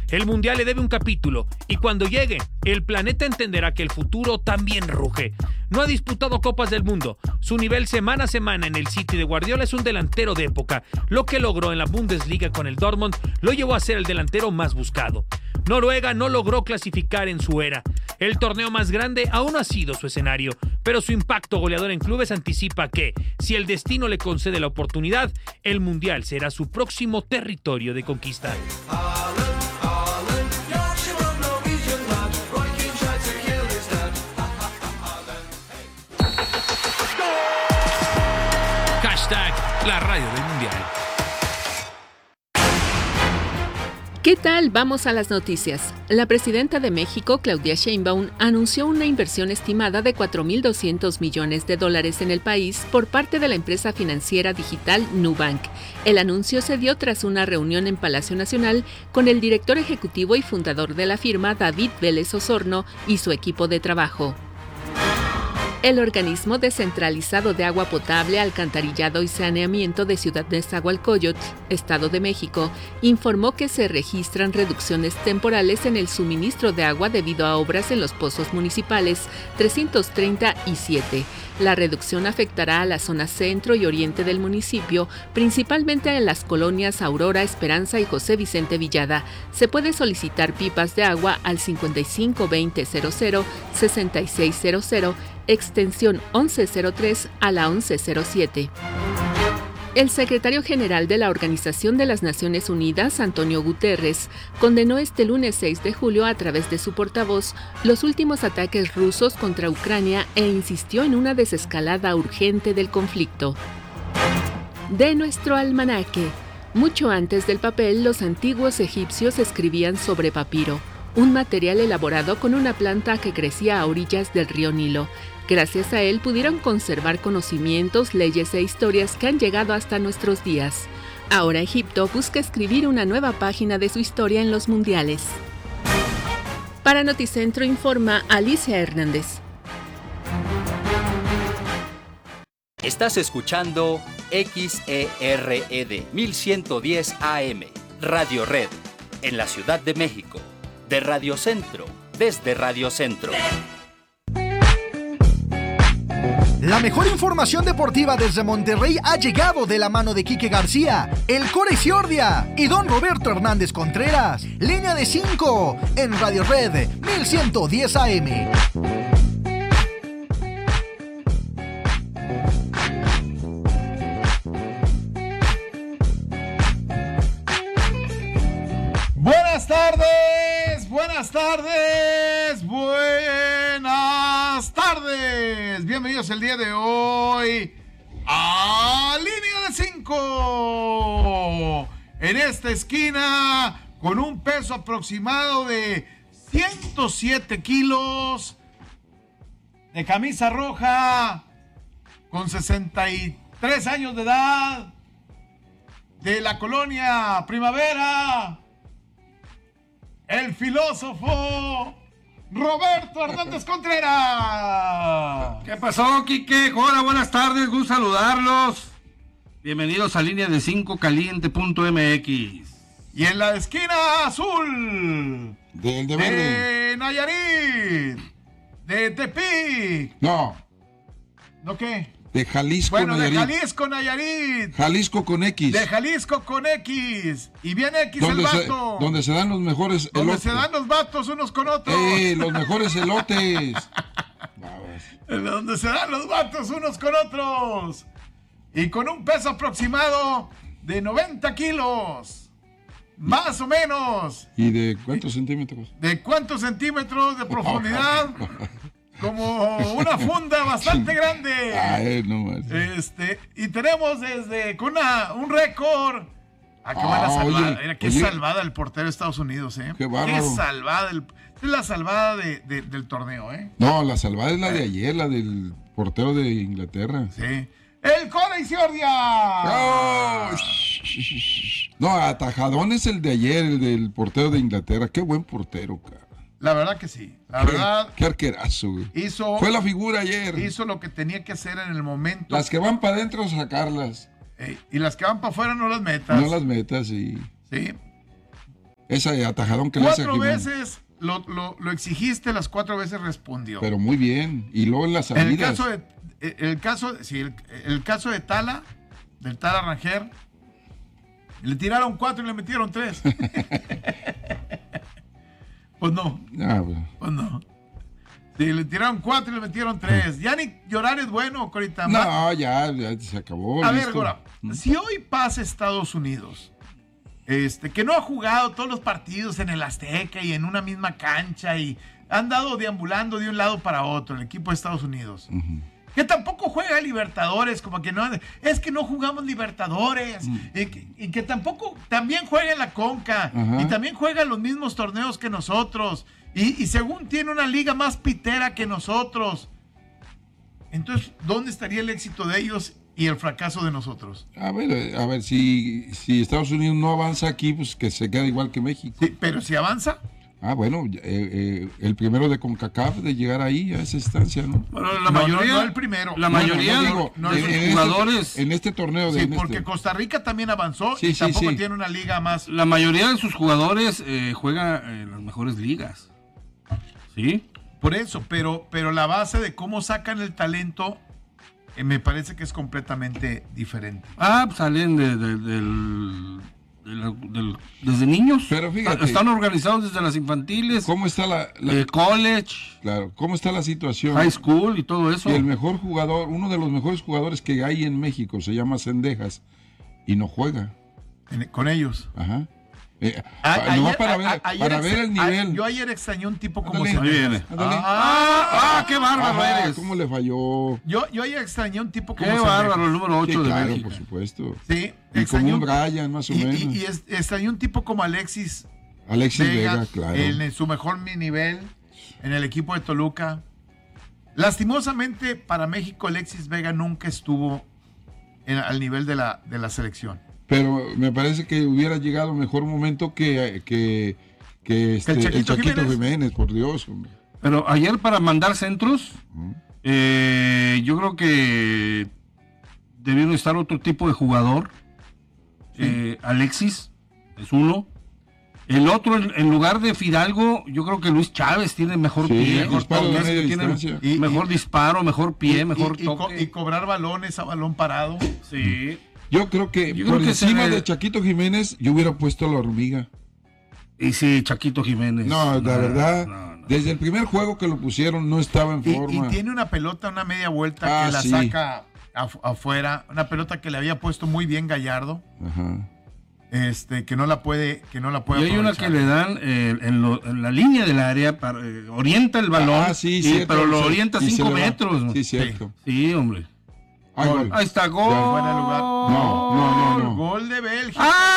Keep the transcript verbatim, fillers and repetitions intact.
El Mundial le debe un capítulo y cuando llegue, el planeta entenderá que el futuro también ruge. No ha disputado Copas del Mundo. Su nivel semana a semana en el City de Guardiola es un delantero de época. Lo que logró en la Bundesliga con el Dortmund lo llevó a ser el delantero más buscado. Noruega no logró clasificar en su era. El torneo más grande aún no ha sido su escenario, pero su impacto goleador en clubes anticipa que, si el destino le concede la oportunidad, el Mundial será su próximo territorio de conquista. Hashtag la radio del Mundial. ¿Qué tal? Vamos a las noticias. La presidenta de México, Claudia Sheinbaum, anunció una inversión estimada de cuatro mil doscientos millones de dólares en el país por parte de la empresa financiera digital Nubank. El anuncio se dio tras una reunión en Palacio Nacional con el director ejecutivo y fundador de la firma, David Vélez Osorno, y su equipo de trabajo. El organismo descentralizado de agua potable, alcantarillado y saneamiento de Ciudad Nezahualcóyotl, Estado de México, informó que se registran reducciones temporales en el suministro de agua debido a obras en los pozos municipales trescientos treinta y siete. La reducción afectará a la zona centro y oriente del municipio, principalmente en las colonias Aurora, Esperanza y José Vicente Villada. Se puede solicitar pipas de agua al cincuenta y cinco veinte cero cero sesenta y seis cero cero, extensión once cero tres a la once cero siete. El secretario general de la Organización de las Naciones Unidas, Antonio Guterres, condenó este lunes seis de julio a través de su portavoz los últimos ataques rusos contra Ucrania e insistió en una desescalada urgente del conflicto. De nuestro almanaque. Mucho antes del papel, los antiguos egipcios escribían sobre papiro, un material elaborado con una planta que crecía a orillas del río Nilo. Gracias a él pudieron conservar conocimientos, leyes e historias que han llegado hasta nuestros días. Ahora Egipto busca escribir una nueva página de su historia en los mundiales. Para Noticentro informa Alicia Hernández. Estás escuchando X E R E D mil ciento diez A M, Radio Red, en la Ciudad de México, de Radio Centro, desde Radio Centro. La mejor información deportiva desde Monterrey ha llegado de la mano de Quique García, el Core Ciordia y don Roberto Hernández Contreras. Línea de cinco en Radio Red mil ciento diez A M. Buenas tardes, buenas tardes, buenas tardes. Bienvenidos el día de hoy a Línea de cinco. En esta esquina, con un peso aproximado de ciento siete kilos, de camisa roja, con sesenta y tres años de edad, de la colonia Primavera, el filósofo Roberto Hernández Contreras. ¿Qué pasó, Quique? Hola, buenas tardes, gusto saludarlos. Bienvenidos a Línea de cinco caliente punto M X. Y en la esquina azul, del de verde, de Nayarit, de Tepic. No. ¿No qué? De Jalisco, bueno, Nayarit. de Jalisco, Nayarit. Jalisco con X. De Jalisco con X. Y viene X donde el se, vato. donde se dan los mejores donde elotes. se dan los vatos unos con otros. ¡Eh, los mejores elotes! Donde se dan los vatos unos con otros. Y con un peso aproximado de noventa kilos. Más o menos. ¿Y de cuántos centímetros? ¿De cuántos centímetros de profundidad? Como una funda bastante grande. Ay, no más. Este, y tenemos desde con una, un récord. Ah, qué buena Ah, salvada. oye, Mira, qué oye. salvada el portero de Estados Unidos, ¿eh? Qué bárbaro. Qué salvada. El, es la salvada de, de, del torneo, ¿eh? No, la salvada es la de ayer, la del portero de Inglaterra. Sí. ¡El Core Ciordia! Oh, sh- sh- sh- no, atajadón es el de ayer, el del portero de Inglaterra. Qué buen portero, cara. La verdad que sí. La qué, verdad. Qué arquerazo, güey. Hizo, Fue la figura ayer. Hizo lo que tenía que hacer en el momento. Las que van para adentro, sacarlas. Eh, y las que van para afuera no las metas. No las metas, sí. Sí. Ese atajadón que le hace a Cuatro Jiménez. veces lo, lo, lo exigiste, las cuatro veces respondió. Pero muy bien. Y luego en las En el salidas. caso de, el caso, sí, el, el caso de Tala, del Tala Rangel, le tiraron cuatro y le metieron tres. Pues no, Ah, bueno. pues no. Sí, le tiraron cuatro y le metieron tres. Ya ni llorar es bueno, Corita. No, ya, ya se acabó. A listo. ver, Gora, si hoy pasa Estados Unidos, este, que no ha jugado todos los partidos en el Azteca y en una misma cancha y han dado deambulando de un lado para otro el equipo de Estados Unidos, Ujú. que tampoco juega Libertadores, como que no, es que no jugamos Libertadores, Mm. y, que, y que tampoco, también juega en la Conca, Ajá. y también juega los mismos torneos que nosotros, y, y según tiene una liga más pitera que nosotros. Entonces, ¿dónde estaría el éxito de ellos y el fracaso de nosotros? A ver, eh, a ver, si, si Estados Unidos no avanza aquí, pues que se queda igual que México. Sí, pero si avanza, Ah, bueno, eh, eh, el primero de CONCACAF de llegar ahí a esa instancia, ¿no? Bueno, la No, mayoría, no, no el primero. la No, no, mayoría no digo, no, de en- sus en este- jugadores, en este torneo de sí, en porque este- Costa Rica también avanzó Sí, y sí, tampoco sí. tiene una liga más. la mayoría de sus jugadores eh, juega en las mejores ligas. ¿Sí? Por eso, pero, pero la base de cómo sacan el talento eh, me parece que es completamente diferente. Ah, pues salen de, de- del, del- del- desde niños. Pero fíjate. Están organizados desde las infantiles, ¿Cómo está la, la- eh, college, claro, cómo está la situación? high school y todo eso. Y el mejor jugador, uno de los mejores jugadores que hay en México se llama Cendejas y no juega. En- con ellos. Ajá. Eh, A- pa- nomás ayer- para a- ver, a- ayer para ex- ver el a- nivel. yo ayer extrañé un tipo como Ándale. Ahí Cendejas. viene. Ándale. Ah, ah, qué bárbaro Ajá, eres. ¿Cómo le falló? Yo, yo ayer extrañé un tipo como Qué Cendejas. bárbaro, el número ocho Sí, de claro, México. por supuesto. Sí, Y extrañé como un un- Brian, más o y, menos. y- y es- extrañé un tipo como Alexis Alexis Vega, Vega, claro. en su mejor nivel en el equipo de Toluca. Lastimosamente para México, Alexis Vega nunca estuvo en- al nivel de la, de la selección. Pero me parece que hubiera llegado mejor momento que, que, que este, el el Chaquito Chaquito, Jiménez. Jiménez. por Dios, hombre. Pero ayer para mandar centros, Ujú. eh, yo creo que debieron estar otro tipo de jugador. Eh, Alexis es uno. El otro, en, en lugar de Fidalgo, yo creo que Luis Chávez tiene mejor Sí, pie, mejor disparo de toque, media tiene distancia. Y- mejor y- disparo, mejor pie, Y- mejor y, y co- toque. y cobrar balones a balón parado. Sí. Yo creo que Yo por creo que se encima le- de Chaquito Jiménez, yo hubiera puesto a la hormiga. Y sí, Chaquito Jiménez. No, la verdad, no, no. desde el primer juego que lo pusieron no estaba en Y, forma. y tiene una pelota, una media vuelta Ah, que la sí. saca af- afuera. Una pelota que le había puesto muy bien Gallardo. Ajá. Este, que no la puede, que no la puede Y hay una que aprovechar. le dan eh, en, lo- en la línea del área, para, eh, orienta el balón, Ah, sí, y- cierto, pero lo sí, orienta y se cinco le va. metros. ¿no? Sí, cierto. Sí, hombre. Ah, gol. Ahí está, gol. Fuera de lugar. No, no, no, no. Gol de Bélgica. ¡Ah!